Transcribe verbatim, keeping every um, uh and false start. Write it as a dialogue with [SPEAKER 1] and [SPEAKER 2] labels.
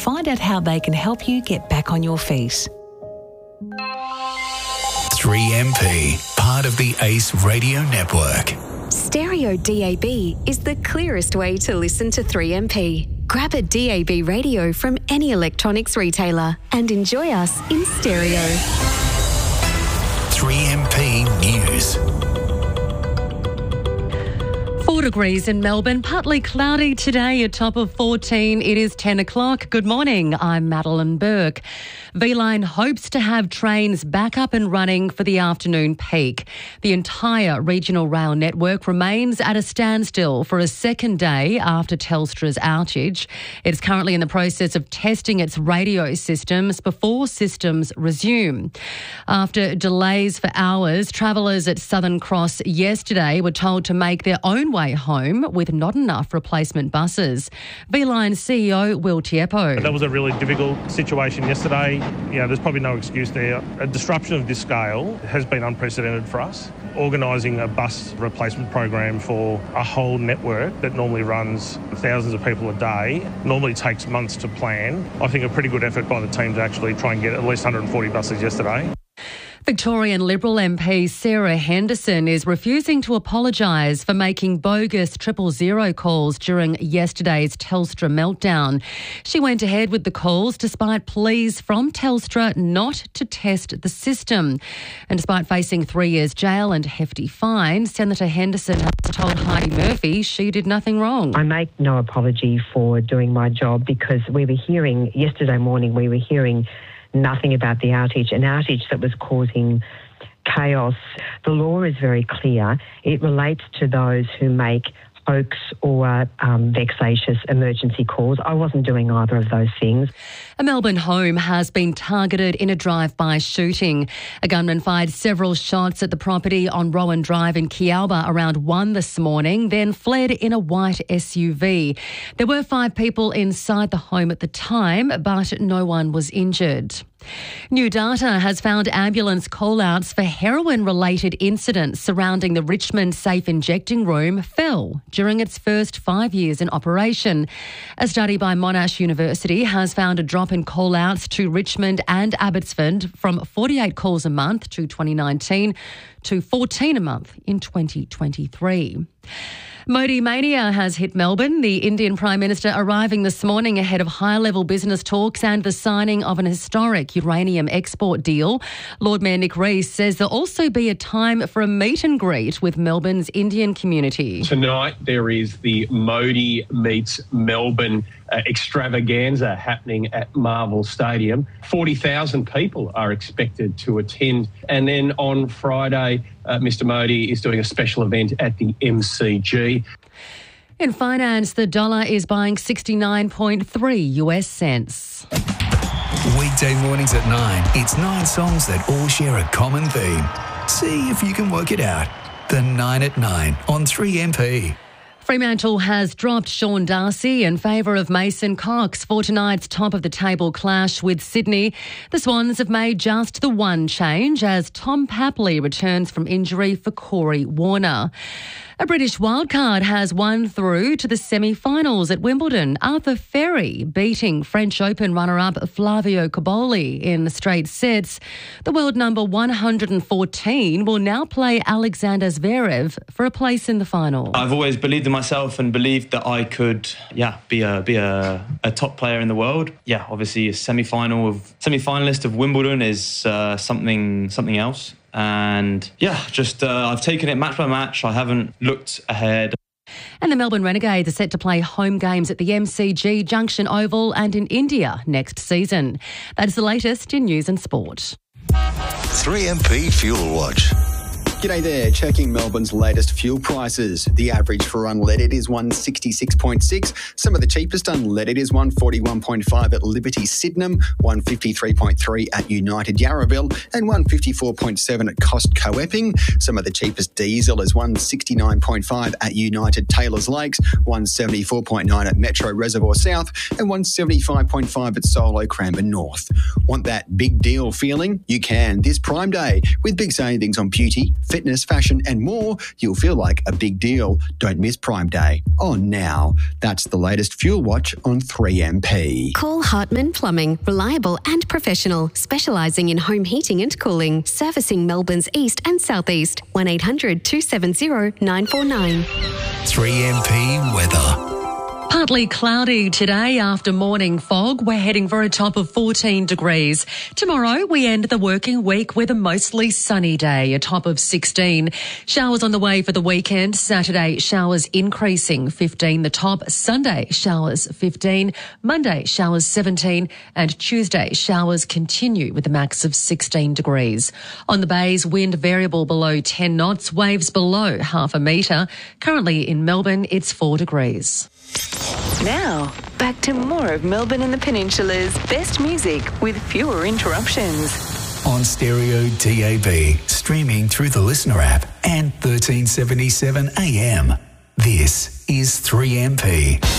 [SPEAKER 1] find out how they can help you get back on your feet.
[SPEAKER 2] three M P, part of the Ace Radio Network.
[SPEAKER 3] Stereo D A B is the clearest way to listen to three M P. Grab a D A B radio from any electronics retailer and enjoy us in stereo.
[SPEAKER 2] three M P News.
[SPEAKER 4] Four degrees in Melbourne, partly cloudy today, a top of fourteen. It is ten o'clock. Good morning, I'm Madeline Burke. V-Line hopes to have trains back up and running for the afternoon peak. The entire regional rail network remains at a standstill for a second day after Telstra's outage. It's currently in the process of testing its radio systems before systems resume. After delays for hours, travellers at Southern Cross yesterday were told to make their own way home with not enough replacement buses. V-Line C E O Will Tiepo.
[SPEAKER 5] That was a really difficult situation yesterday. You know, there's probably no excuse there. A disruption of this scale has been unprecedented for us. Organising a bus replacement program for a whole network that normally runs thousands of people a day normally takes months to plan. I think a pretty good effort by the team to actually try and get at least one hundred forty buses yesterday.
[SPEAKER 4] Victorian Liberal M P Sarah Henderson is refusing to apologise for making bogus triple zero calls during yesterday's Telstra meltdown. She went ahead with the calls despite pleas from Telstra not to test the system. And despite facing three years jail and hefty fines, Senator Henderson has told Heidi Murphy she did nothing wrong.
[SPEAKER 6] I make no apology for doing my job because we were hearing, yesterday morning we were hearing nothing about the outage, an outage that was causing chaos. The law is very clear. It relates to those who make hoax or um, vexatious emergency calls. I wasn't doing either of those things.
[SPEAKER 4] A Melbourne home has been targeted in a drive-by shooting. A gunman fired several shots at the property on Rowan Drive in Kialba around one this morning, then fled in a white S U V. There were five people inside the home at the time, but no one was injured. New data has found ambulance call-outs for heroin-related incidents surrounding the Richmond Safe Injecting Room fell during its first five years in operation. A study by Monash University has found a drop in call-outs to Richmond and Abbotsford from forty-eight calls a month to twenty nineteen to fourteen a month in twenty twenty-three. Modi mania has hit Melbourne. The Indian Prime Minister arriving this morning ahead of high-level business talks and the signing of an historic uranium export deal. Lord Mayor Nick Rees says there'll also be a time for a meet and greet with Melbourne's Indian community.
[SPEAKER 7] Tonight there is the Modi Meets Melbourne uh, extravaganza happening at Marvel Stadium. forty thousand people are expected to attend. And then on Friday, uh, Mister Modi is doing a special event at the M C G.
[SPEAKER 4] In finance, the dollar is buying sixty-nine point three US cents.
[SPEAKER 2] Weekday mornings at nine, it's nine songs that all share a common theme. See if you can work it out. The nine at nine on three M P.
[SPEAKER 4] Fremantle has dropped Sean Darcy in favour of Mason Cox for tonight's top-of-the-table clash with Sydney. The Swans have made just the one change as Tom Papley returns from injury for Corey Warner. A British wildcard has won through to the semi-finals at Wimbledon. Arthur Ferry beating French Open runner-up Flavio Cobolli in straight sets. The world number one hundred fourteen will now play Alexander Zverev for a place in the final.
[SPEAKER 8] I've always believed in myself and believed that I could, yeah, be a be a, a top player in the world. Yeah, obviously a semi-final of semi-finalist of Wimbledon is uh, something something else. And yeah, just uh, I've taken it match by match. I haven't looked ahead.
[SPEAKER 4] And the Melbourne Renegades are set to play home games at the M C G, Junction Oval and in India next season. That is the latest in news and sport.
[SPEAKER 2] three M P Fuel Watch.
[SPEAKER 9] G'day there, checking Melbourne's latest fuel prices. The average for unleaded is one sixty-six point six. Some of the cheapest unleaded is one forty-one point five at Liberty Sydenham, one fifty-three point three at United Yarraville and one fifty-four point seven at Costco Epping. Some of the cheapest diesel is one sixty-nine point five at United Taylors Lakes, one seventy-four point nine at Metro Reservoir South and one seventy-five point five at Solo Cranbourne North. Want that big deal feeling? You can this Prime Day with big savings on beauty, fitness, fashion and more, you'll feel like a big deal. Don't miss Prime Day. On now. That's the latest Fuel Watch on three M P.
[SPEAKER 3] Call Hartman Plumbing, reliable and professional, specialising in home heating and cooling, servicing Melbourne's east and southeast. one eight hundred two seven zero nine four nine.
[SPEAKER 2] three M P weather.
[SPEAKER 4] Partly cloudy today after morning fog. We're heading for a top of fourteen degrees. Tomorrow we end the working week with a mostly sunny day, a top of sixteen. Showers on the way for the weekend. Saturday showers increasing, fifteen the top. Sunday showers fifteen. Monday showers seventeen. And Tuesday showers continue with a max of sixteen degrees. On the bays, wind variable below ten knots, waves below half a metre. Currently in Melbourne, it's four degrees.
[SPEAKER 1] Now, back to more of Melbourne and the Peninsula's best music with fewer interruptions.
[SPEAKER 2] On stereo D A B, streaming through the Listener app and thirteen seventy-seven A M. This is three M P.